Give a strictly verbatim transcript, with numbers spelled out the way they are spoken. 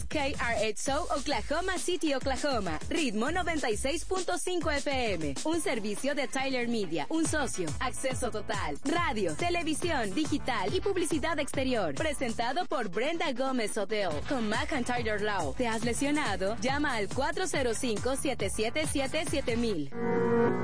K R H O Oklahoma City, Oklahoma. Ritmo noventa y seis punto cinco F M. Un servicio de Tyler Media. Un socio. Acceso total. Radio, televisión, digital y publicidad exterior. Presentado por Brenda Gómez Odell. Con McIntyre Law. ¿Te has lesionado? Llama al cuatro cero cinco, siete siete siete, siete mil.